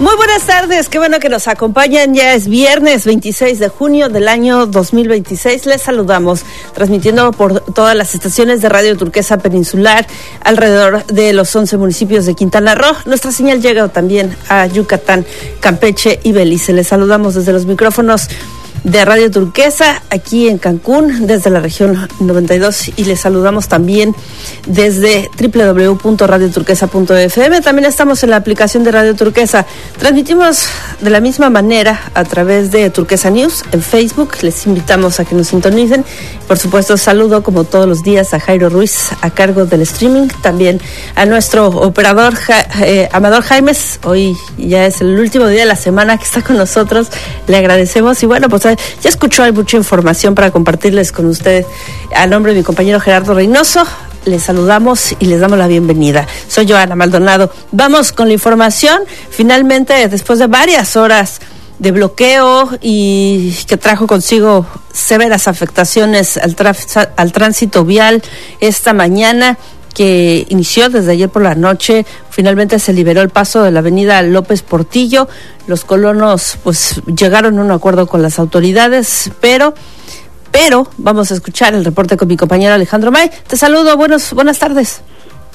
Muy buenas tardes, qué bueno que nos acompañan. Ya es viernes 26 de junio del año 2026. Les saludamos, transmitiendo por todas las estaciones de Radio Turquesa Peninsular alrededor de los 11 municipios de Quintana Roo. Nuestra señal llega también a Yucatán, Campeche y Belice. Les saludamos desde los micrófonos de Radio Turquesa, aquí en Cancún, desde la región 92, y les saludamos también desde www.radioturquesa.fm. También estamos en la aplicación de Radio Turquesa. Transmitimos de la misma manera a través de Turquesa News en Facebook. Les invitamos a que nos sintonicen. Por supuesto, saludo como todos los días a Jairo Ruiz a cargo del streaming, también a nuestro operador Amador Jaimes. Hoy ya es el último día de la semana que está con nosotros. Le agradecemos y bueno, pues ya escuchó, hay mucha información para compartirles con usted. A nombre de mi compañero Gerardo Reynoso, les saludamos y les damos la bienvenida. Soy Joana Maldonado. Vamos con la información. Finalmente, después de varias horas de bloqueo y que trajo consigo severas afectaciones al tránsito vial esta mañana, que inició desde ayer por la noche, finalmente se liberó el paso de la avenida López Portillo. Los colonos pues llegaron a un acuerdo con las autoridades, pero vamos a escuchar el reporte con mi compañero Alejandro May. Te saludo, buenas tardes.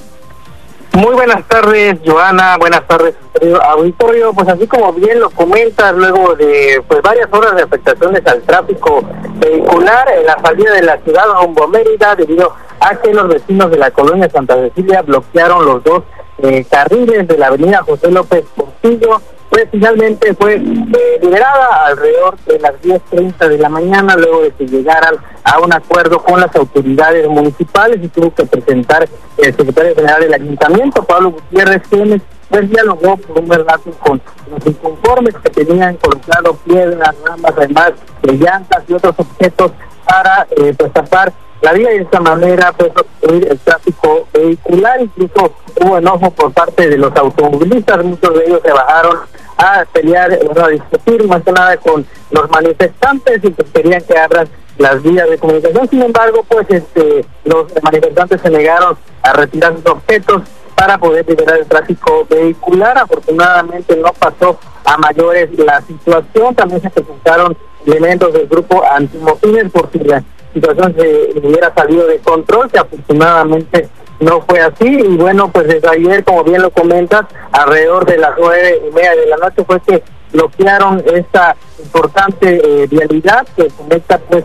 Muy buenas tardes, Joana, buenas tardes, querido auditorio. Pues así como bien lo comentas, luego de pues varias horas de afectaciones al tráfico vehicular en la salida de la ciudad rumbo a Mérida, debido a que los vecinos de la colonia Santa Cecilia bloquearon los dos carriles de la avenida José López Portillo, pues finalmente fue liberada alrededor de las 10:30 de la mañana, luego de que llegaran a un acuerdo con las autoridades municipales, y tuvo que presentar el secretario general del ayuntamiento, Pablo Gutiérrez, quien pues dialogó por un rato con los inconformes que tenían colocado piedras, ramas, además de llantas y otros objetos para pues tapar la vía, y de esta manera pues obstruir el tráfico vehicular. Incluso hubo enojo por parte de los automovilistas, muchos de ellos se bajaron a pelear, a discutir más que nada con los manifestantes, y pues querían que abran las vías de comunicación. Sin embargo, pues los manifestantes se negaron a retirar sus objetos para poder liberar el tráfico vehicular. Afortunadamente no pasó a mayores la situación. También se presentaron elementos del grupo antimotines por si la situación se hubiera salido de control, que afortunadamente no fue así. Y bueno, pues desde ayer, como bien lo comentas, alrededor de las 9:30 de la noche fue que bloquearon esta importante vialidad que conecta pues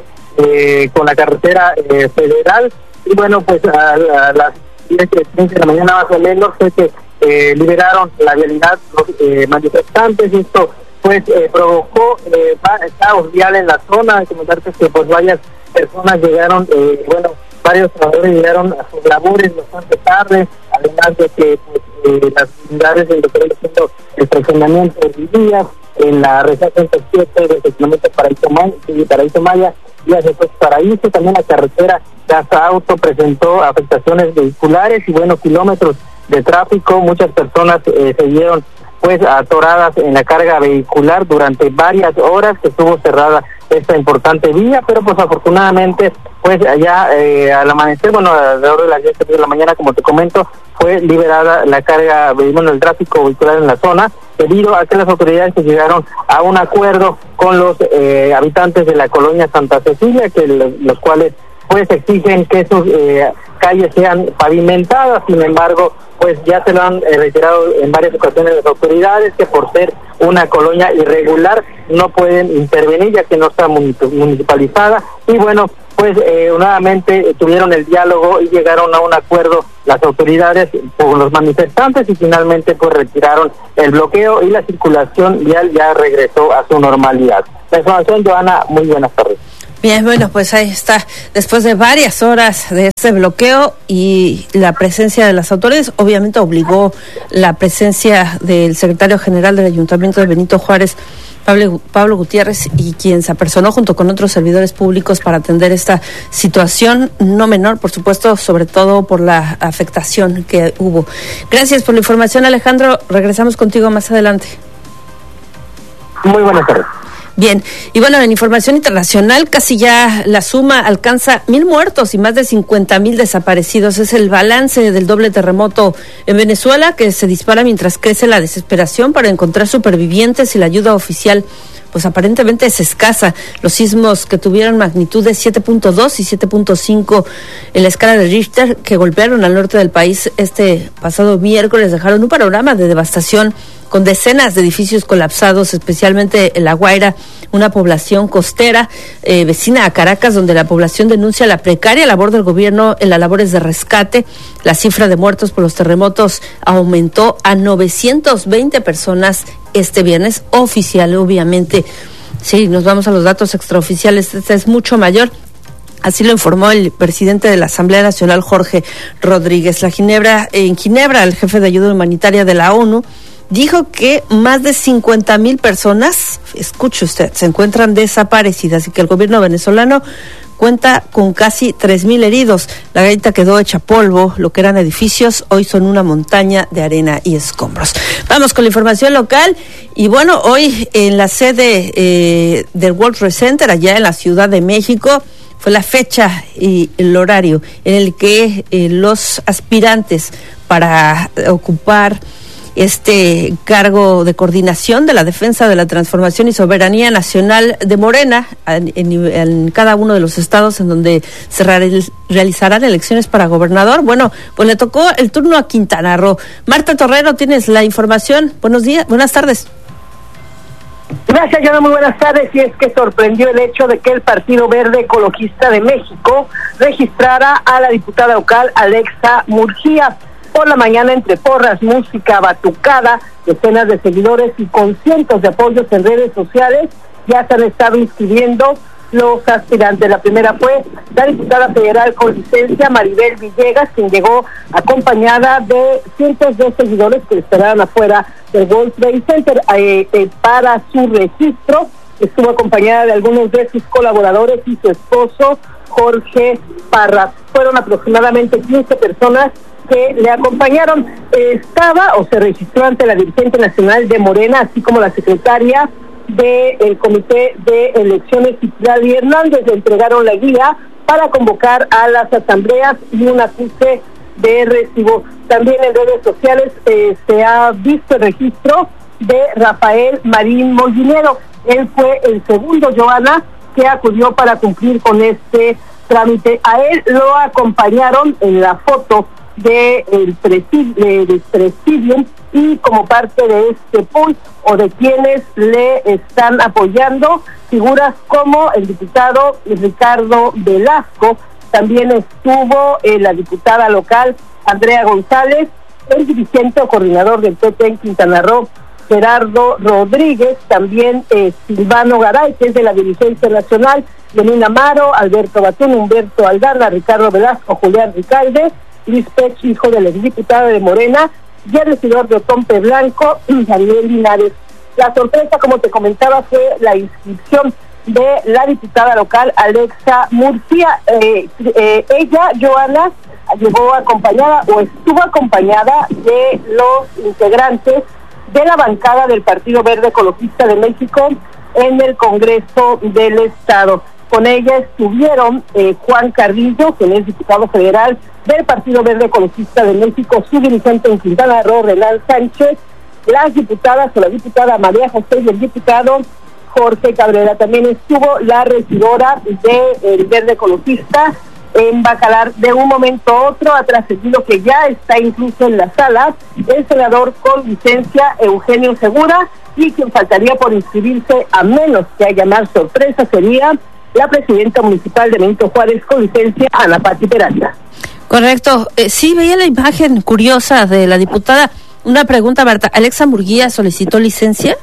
con la carretera federal. Y bueno, pues a las 10:30 de la mañana más o menos fue que liberaron la vialidad los manifestantes, y esto pues provocó caos vial en la zona. Comentarte que pues varias personas llegaron, varios trabajadores llegaron a sus labores bastante tarde, además de que pues, las unidades de lo que viene siendo el estacionamiento vivías en la región 37 del estacionamiento Paraíso Maya y hacia pues Paraíso. También la carretera Casa Auto presentó afectaciones vehiculares y kilómetros de tráfico. Muchas personas se vieron pues atoradas en la carga vehicular durante varias horas que estuvo cerrada esta importante vía, pero pues afortunadamente pues allá al amanecer, alrededor de las 10 de la mañana, como te comento, fue liberada la carga, el tráfico vehicular en la zona, debido a que las autoridades llegaron a un acuerdo con los habitantes de la colonia Santa Cecilia, que los cuales pues exigen que sus calles sean pavimentadas. Sin embargo, pues ya se lo han reiterado en varias ocasiones las autoridades, que por ser una colonia irregular no pueden intervenir, ya que no está municipalizada. Y bueno, pues nuevamente tuvieron el diálogo y llegaron a un acuerdo las autoridades con los manifestantes, y finalmente pues retiraron el bloqueo y la circulación vial ya regresó a su normalidad. La información, Joana, muy buenas tardes. Bien, bueno, pues ahí está. Después de varias horas de este bloqueo y la presencia de las autoridades, obviamente obligó la presencia del secretario general del Ayuntamiento de Benito Juárez, Pablo Gutiérrez, y quien se apersonó junto con otros servidores públicos para atender esta situación no menor, por supuesto, sobre todo por la afectación que hubo. Gracias por la información, Alejandro. Regresamos contigo más adelante. Muy buenas tardes. Bien, y bueno, en información internacional, casi ya la suma alcanza 1,000 muertos y más de 50,000 desaparecidos. Es el balance del doble terremoto en Venezuela, que se dispara mientras crece la desesperación para encontrar supervivientes y la ayuda oficial pues aparentemente es escasa. Los sismos que tuvieron magnitud de 7.2 y 7.5 en la escala de Richter, que golpearon al norte del país este pasado miércoles, dejaron un panorama de devastación con decenas de edificios colapsados, especialmente en La Guaira, una población costera vecina a Caracas, donde la población denuncia la precaria labor del gobierno en las labores de rescate. La cifra de muertos por los terremotos aumentó a 920 personas este viernes, oficial, obviamente. Sí, nos vamos a los datos extraoficiales, este es mucho mayor. Así lo informó el presidente de la Asamblea Nacional, Jorge Rodríguez. En Ginebra, el jefe de ayuda humanitaria de la ONU dijo que más de 50,000 personas, escuche usted, se encuentran desaparecidas y que el gobierno venezolano cuenta con casi 3,000 heridos. La gaita quedó hecha polvo, lo que eran edificios hoy son una montaña de arena y escombros. Vamos con la información local y bueno, hoy en la sede del World Trade Center, allá en la Ciudad de México, fue la fecha y el horario en el que los aspirantes para ocupar este cargo de coordinación de la defensa de la transformación y soberanía nacional de Morena en cada uno de los estados en donde se realizarán elecciones para gobernador. Bueno, pues le tocó el turno a Quintana Roo. Marta Torrero, tienes la información. Buenos días, buenas tardes. Gracias, Yana, muy buenas tardes. Y es que sorprendió el hecho de que el Partido Verde Ecologista de México registrara a la diputada local Alexa Murguía. Por la mañana, entre porras, música, batucada, decenas de seguidores y con cientos de apoyos en redes sociales, ya se han estado inscribiendo los aspirantes. La primera fue la diputada federal con licencia, Maribel Villegas, quien llegó acompañada de cientos de seguidores que esperaban afuera del World Trade Center para su registro. Estuvo acompañada de algunos de sus colaboradores y su esposo, Jorge Parra. Fueron aproximadamente 15 personas que le acompañaron. Se registró ante la dirigente nacional de Morena, así como la secretaria del Comité de Elecciones, Citlali Hernández. Le entregaron la guía para convocar a las asambleas y un acuse de recibo. También en redes sociales se ha visto el registro de Rafael Marín Mollinero. Él fue el segundo, Joana, que acudió para cumplir con este trámite. A él lo acompañaron en la foto del presidium y como parte de este pool o de quienes le están apoyando, figuras como el diputado Ricardo Velasco, también estuvo la diputada local Andrea González, el dirigente o coordinador del PP en Quintana Roo, Gerardo Rodríguez, también Silvano Garay, que es de la dirigencia nacional, Lenín Amaro, Alberto Batún, Humberto Aldana, Ricardo Velasco, Julián Ricalde, Luis Pech, hijo del exdiputado de Morena, y el regidor de Otompe Blanco, Daniel Linares. La sorpresa, como te comentaba, fue la inscripción de la diputada local Alexa Murguía. Ella, Joana, llegó acompañada o estuvo acompañada de los integrantes de la bancada del Partido Verde Ecologista de México en el Congreso del Estado. Con ella estuvieron Juan Carrillo, quien es diputado federal del Partido Verde Ecologista de México, su dirigente en Quintana Roo, Renan Sánchez, las diputadas o la diputada María José y el diputado Jorge Cabrera. También estuvo la regidora del Verde Ecologista en Bacalar. De un momento a otro ha trascendido que ya está incluso en la sala el senador con licencia Eugenio Segura, y quien faltaría por inscribirse, a menos que haya más sorpresa, sería la presidenta municipal de Benito Juárez con licencia, Ana Pati Peralta. Correcto. Sí, veía la imagen curiosa de la diputada. Una pregunta, Marta. ¿Alexa Murguía solicitó licencia?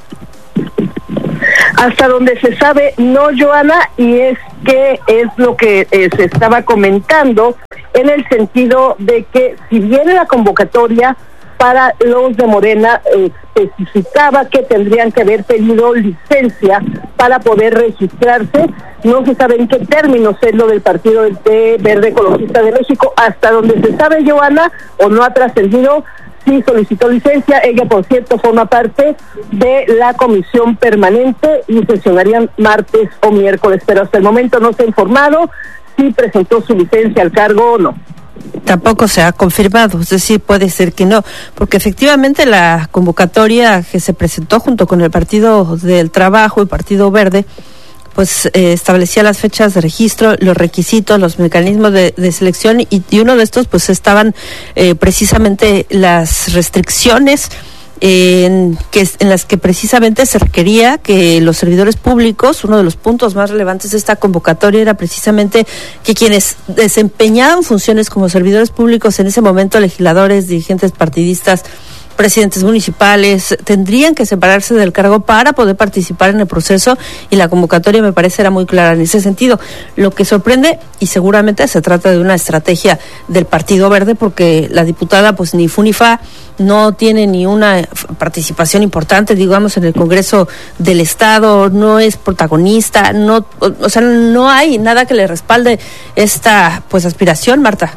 Hasta donde se sabe, no, Joana, y es que es lo que se estaba comentando, en el sentido de que si bien la convocatoria para los de Morena especificaba que tendrían que haber pedido licencia para poder registrarse, no se sabe en qué términos es lo del Partido Verde Ecologista de México. Hasta donde se sabe, Joana, o no ha trascendido, sí solicitó licencia. Ella, por cierto, forma parte de la comisión permanente y sesionarían martes o miércoles, pero hasta el momento no se ha informado si presentó su licencia al cargo o no. Tampoco se ha confirmado, es decir, puede ser que no, porque efectivamente la convocatoria que se presentó junto con el Partido del Trabajo y Partido Verde, pues establecía las fechas de registro, los requisitos, los mecanismos de selección y uno de estos pues estaban precisamente las restricciones en las que precisamente se requería que los servidores públicos, uno de los puntos más relevantes de esta convocatoria era precisamente que quienes desempeñaban funciones como servidores públicos en ese momento, legisladores, dirigentes partidistas, presidentes municipales, tendrían que separarse del cargo para poder participar en el proceso, y la convocatoria me parece era muy clara en ese sentido. Lo que sorprende, y seguramente se trata de una estrategia del Partido Verde, porque la diputada pues ni fu ni fa, no tiene ni una participación importante, digamos, en el Congreso del Estado, no es protagonista, no, o sea, no hay nada que le respalde esta pues aspiración, Marta.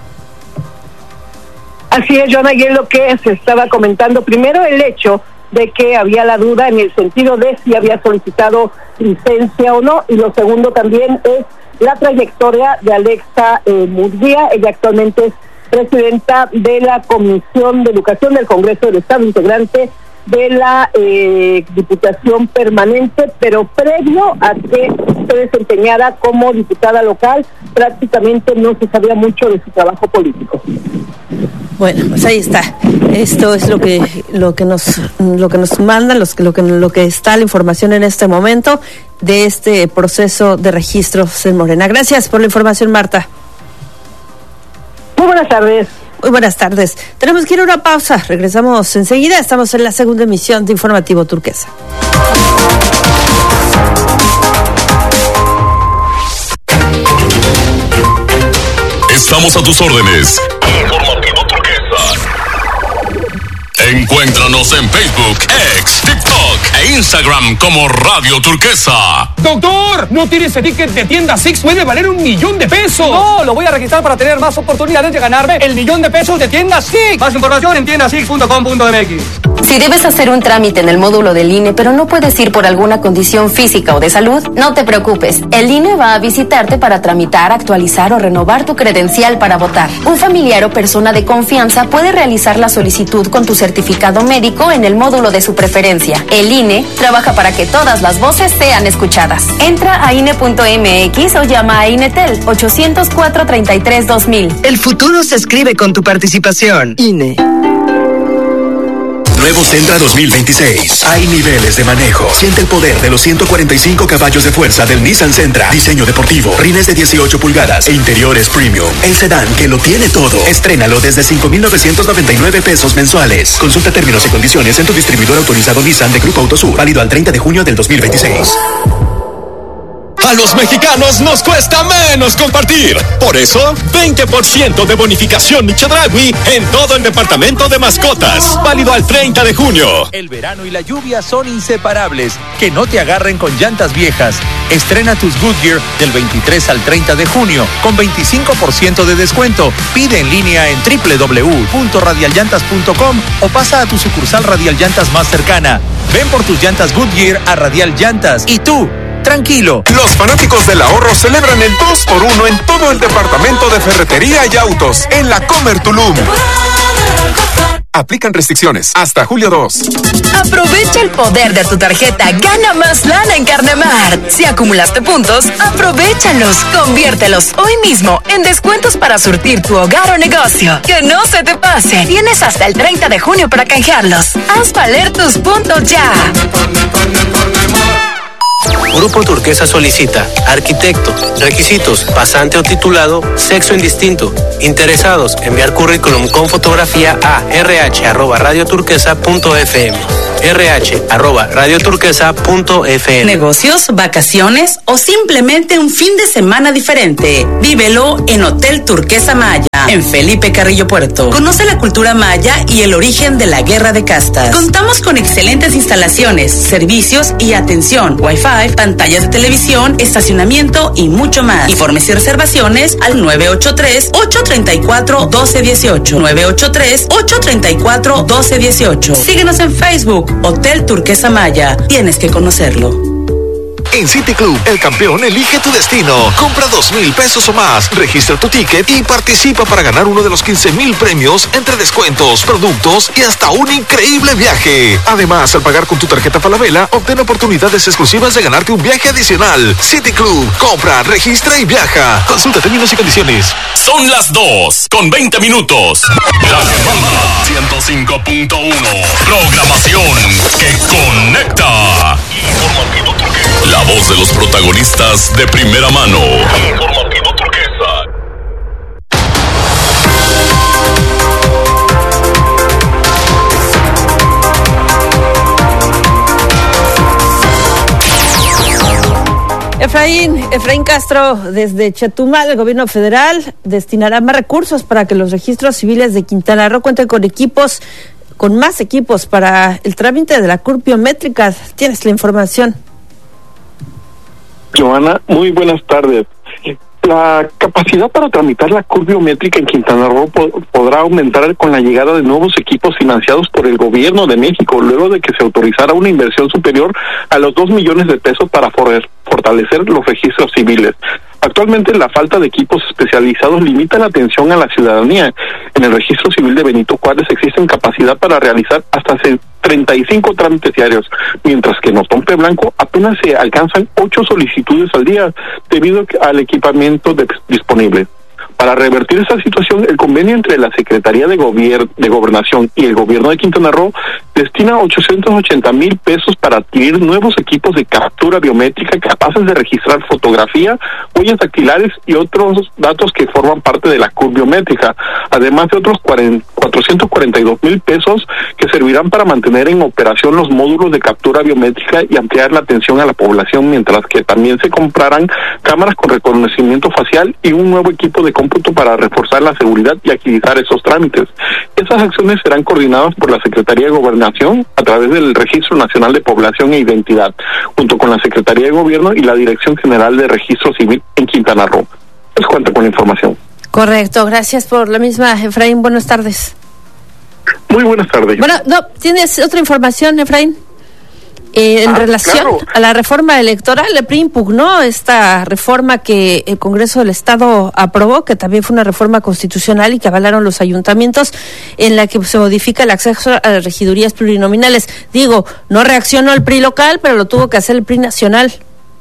Así es, Joana, y es lo que se estaba comentando. Primero, el hecho de que había la duda en el sentido de si había solicitado licencia o no, y lo segundo también es la trayectoria de Alexa Murguía. Ella actualmente es presidenta de la Comisión de Educación del Congreso del Estado, integrante de la Diputación Permanente, pero previo a que se desempeñara como diputada local, prácticamente no se sabía mucho de su trabajo político. Bueno, pues ahí está. Esto es lo que nos mandan, lo que está la información en este momento de este proceso de registros en Morena. Gracias por la información, Marta. Muy buenas tardes. Muy buenas tardes. Tenemos que ir a una pausa. Regresamos enseguida. Estamos en la segunda emisión de Informativo Turquesa. Estamos a tus órdenes. Informativo Turquesa. Encuéntranos en Facebook, X, TikTok e Instagram como Radio Turquesa. ¡Doctor! ¿No tiene ese ticket de tienda Six? ¡Puede valer $1,000,000! No, lo voy a registrar para tener más oportunidades de ganarme el $1,000,000 de tienda Six. Más información en tiendasix.com.mx. Si debes hacer un trámite en el módulo del INE, pero no puedes ir por alguna condición física o de salud, no te preocupes. El INE va a visitarte para tramitar, actualizar o renovar tu credencial para votar. Un familiar o persona de confianza puede realizar la solicitud con tu certificado médico en el módulo de su preferencia. El INE trabaja para que todas las voces sean escuchadas. Entra a INE.mx o llama a INETEL 804-33-2000. El futuro se escribe con tu participación. INE. Nuevo Sentra 2026. Hay niveles de manejo. Siente el poder de los 145 caballos de fuerza del Nissan Sentra. Diseño deportivo, rines de 18 pulgadas e interiores premium. El sedán que lo tiene todo. Estrénalo desde $5,999 mensuales. Consulta términos y condiciones en tu distribuidor autorizado Nissan de Grupo Autosur. Válido al 30 de junio del 2026. A los mexicanos nos cuesta menos compartir. Por eso, 20% de bonificación Chedraui en todo el departamento de mascotas. Válido al 30 de junio. El verano y la lluvia son inseparables. Que no te agarren con llantas viejas. Estrena tus Goodyear del 23 al 30 de junio con 25% de descuento. Pide en línea en www.radialllantas.com o pasa a tu sucursal Radial Llantas más cercana. Ven por tus llantas Goodyear a Radial Llantas. Y tú, tranquilo. Los fanáticos del ahorro celebran el 2x1 en todo el departamento de ferretería y autos en la Comer Tulum. Aplican restricciones hasta julio 2. Aprovecha el poder de tu tarjeta. Gana más lana en Carnemart. Si acumulaste puntos, aprovéchalos. Conviértelos hoy mismo en descuentos para surtir tu hogar o negocio. Que no se te pase. Tienes hasta el 30 de junio para canjearlos. Haz valer tus puntos ya. Grupo Turquesa solicita arquitecto, requisitos, pasante o titulado, sexo indistinto. Interesados, enviar currículum con fotografía a rh@radioturquesa.fm. rh@radioturquesa.fm. Negocios, vacaciones o simplemente un fin de semana diferente. Vívelo en Hotel Turquesa Maya, en Felipe Carrillo Puerto. Conoce la cultura maya y el origen de la guerra de castas. Contamos con excelentes instalaciones, servicios y atención, Wi-Fi, pantallas de televisión, estacionamiento y mucho más. Informes y reservaciones al 983-834-1218. 983-834-1218. Síguenos en Facebook, Hotel Turquesa Maya. Tienes que conocerlo. En City Club, el campeón elige tu destino. Compra 2,000 pesos o más, registra tu ticket y participa para ganar uno de los 15,000 premios entre descuentos, productos y hasta un increíble viaje. Además, al pagar con tu tarjeta Falabella, obtén oportunidades exclusivas de ganarte un viaje adicional. City Club, compra, registra y viaja. Consulta términos y condiciones. Son las 2:20. La Semana 105.1. Programación que conecta. La voz de los protagonistas de primera mano. Informativo Turquesa. Efraín Castro, desde Chetumal, el gobierno federal destinará más recursos para que los registros civiles de Quintana Roo cuenten con más equipos para el trámite de la CURP biométrica. Tienes la información. Joana, muy buenas tardes. La capacidad para tramitar la CURP biométrica en Quintana Roo podrá aumentar con la llegada de nuevos equipos financiados por el gobierno de México, luego de que se autorizara una inversión superior a los 2 millones de pesos para fortalecer los registros civiles. Actualmente la falta de equipos especializados limita la atención a la ciudadanía. En el registro civil de Benito Juárez existe capacidad para realizar hasta 35 trámites diarios, mientras que en Otompe Blanco apenas se alcanzan 8 solicitudes al día debido al equipamiento disponible. Para revertir esta situación, el convenio entre la Secretaría de Gobernación y el Gobierno de Quintana Roo destina 880,000 pesos para adquirir nuevos equipos de captura biométrica capaces de registrar fotografía, huellas dactilares y otros datos que forman parte de la CURP biométrica, además de otros 442,000 pesos que servirán para mantener en operación los módulos de captura biométrica y ampliar la atención a la población, mientras que también se comprarán cámaras con reconocimiento facial y un nuevo equipo de cómputo para reforzar la seguridad y agilizar esos trámites. Esas acciones serán coordinadas por la Secretaría de Gobernación a través del Registro Nacional de Población e Identidad, junto con la Secretaría de Gobierno y la Dirección General de Registro Civil en Quintana Roo. Les cuento con la información. Correcto, gracias por la misma, Efraín. Buenas tardes. Muy buenas tardes. Bueno, ¿tienes otra información, Efraín? En relación a la reforma electoral, el PRI impugnó esta reforma que el Congreso del Estado aprobó, que también fue una reforma constitucional y que avalaron los ayuntamientos, en la que se modifica el acceso a las regidurías plurinominales. Digo, no reaccionó el PRI local, pero lo tuvo que hacer el PRI nacional.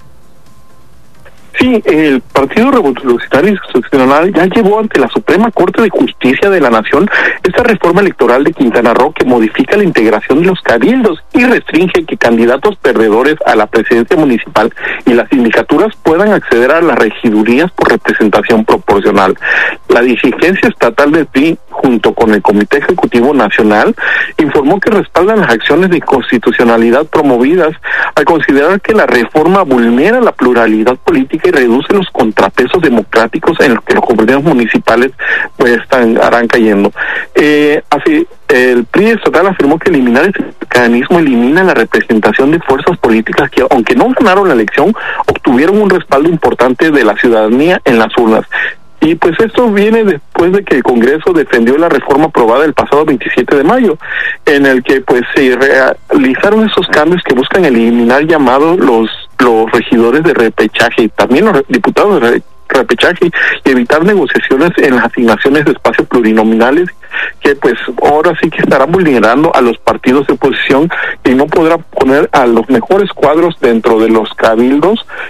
Sí, el Partido Revolucionario Institucional ya llevó ante la Suprema Corte de Justicia de la Nación esta reforma electoral de Quintana Roo que modifica la integración de los cabildos y restringe que candidatos perdedores a la presidencia municipal y las sindicaturas puedan acceder a las regidurías por representación proporcional. La dirigencia estatal del PRI, junto con el Comité Ejecutivo Nacional, informó que respaldan las acciones de constitucionalidad promovidas al considerar que la reforma vulnera la pluralidad política y reduce los contrapesos democráticos en los que los gobiernos municipales pues estarán cayendo. Así, el PRI estatal afirmó que eliminar este mecanismo elimina la representación de fuerzas políticas que, aunque no ganaron la elección, obtuvieron un respaldo importante de la ciudadanía en las urnas. Y pues esto viene después de que el Congreso defendió la reforma aprobada el pasado 27 de mayo, en el que pues se realizaron esos cambios que buscan eliminar llamados los regidores de repechaje y también los diputados de repechaje y evitar negociaciones en las asignaciones de espacios plurinominales que pues ahora sí que estarán vulnerando a los partidos de oposición y no podrán poner a los mejores cuadros dentro de los cabildos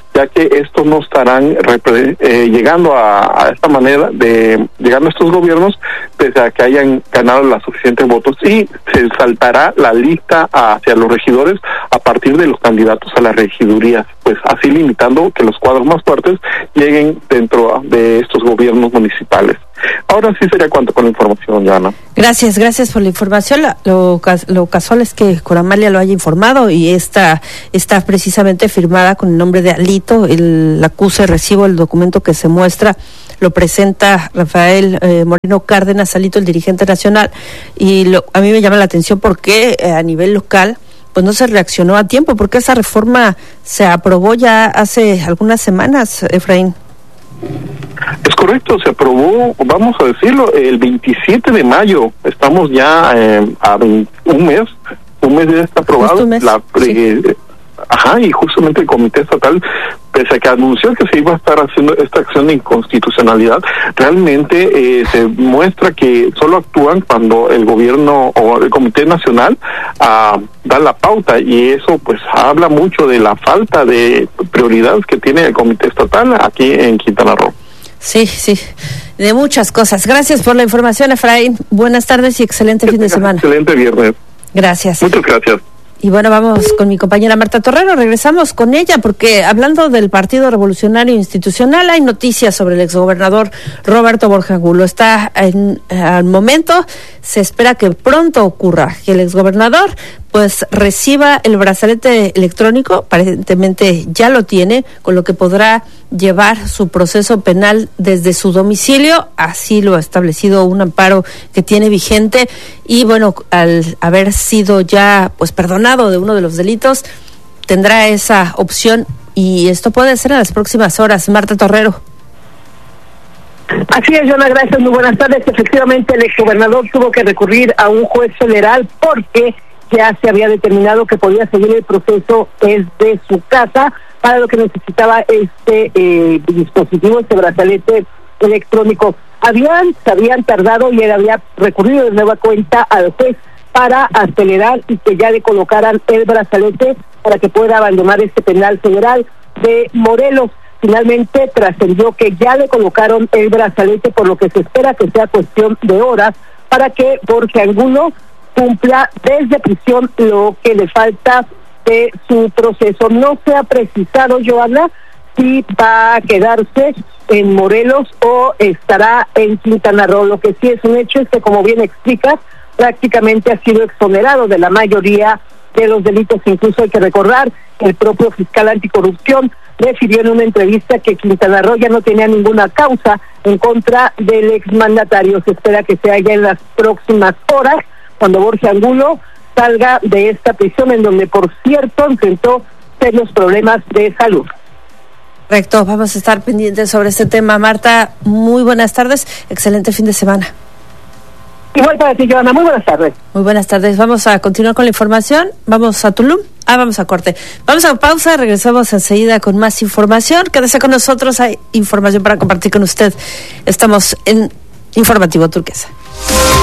ya que estos no estarán llegando a esta manera llegando a estos gobiernos pese a que hayan ganado los suficientes votos, y se saltará la lista hacia los regidores a partir de los candidatos a las regidurías, pues así limitando que los cuadros más fuertes lleguen dentro de estos gobiernos municipales. Ahora sí sería cuanto con la información, Joana. Gracias por la información. Lo casual es que Coramalia lo haya informado y está precisamente firmada con el nombre de Alito. El acuse recibo, el documento que se muestra, lo presenta Rafael Moreno Cárdenas, Alito, el dirigente nacional, y a mí me llama la atención porque a nivel local pues no se reaccionó a tiempo, porque esa reforma se aprobó ya hace algunas semanas, Efraín. Es correcto, se aprobó, vamos a decirlo, el 27 de mayo. Estamos ya a un mes ya está aprobado. Sí. Y justamente el Comité Estatal, pese a que anunció que se iba a estar haciendo esta acción de inconstitucionalidad, realmente se muestra que solo actúan cuando el gobierno o el Comité Nacional da la pauta, y eso pues habla mucho de la falta de prioridades que tiene el Comité Estatal aquí en Quintana Roo. Sí, de muchas cosas. Gracias por la información, Efraín. Buenas tardes y excelente fin de semana. Excelente viernes. Gracias. Muchas gracias. Y bueno, vamos con mi compañera Marta Torrero, regresamos con ella porque hablando del Partido Revolucionario Institucional hay noticias sobre el exgobernador Roberto Borja Angulo. Al momento se espera que pronto ocurra que el exgobernador pues reciba el brazalete electrónico, aparentemente ya lo tiene, con lo que podrá llevar su proceso penal desde su domicilio, así lo ha establecido un amparo que tiene vigente, y bueno, al haber sido ya pues perdonado de uno de los delitos, tendrá esa opción, y esto puede ser en las próximas horas. Marta Torrero. Así es, Joana, gracias, muy buenas tardes. Efectivamente, el exgobernador tuvo que recurrir a un juez federal porque ya se había determinado que podía seguir el proceso desde su casa, para lo que necesitaba este dispositivo, este brazalete electrónico. Se habían tardado y él había recurrido de nueva cuenta al juez para acelerar y que ya le colocaran el brazalete para que pueda abandonar este penal federal de Morelos. Finalmente trascendió que ya le colocaron el brazalete, por lo que se espera que sea cuestión de horas para que Borja Angulo cumpla desde prisión lo que le falta de su proceso. No se ha precisado, Joana, si va a quedarse en Morelos o estará en Quintana Roo. Lo que sí es un hecho es que, como bien explicas, prácticamente ha sido exonerado de la mayoría de los delitos. Incluso hay que recordar que el propio fiscal anticorrupción refirió en una entrevista que Quintana Roo ya no tenía ninguna causa en contra del exmandatario. Se espera que sea ya en las próximas horas cuando Borja Angulo salga de esta prisión, en donde, por cierto, enfrentó serios problemas de salud. Correcto, vamos a estar pendientes sobre este tema. Marta, muy buenas tardes, excelente fin de semana. Igual para ti, Joana, muy buenas tardes. Muy buenas tardes, vamos a continuar con la información. Vamos a Tulum, vamos a corte. Vamos a pausa, regresamos enseguida con más información. Quédese con nosotros, hay información para compartir con usted. Estamos en Informativo Turquesa.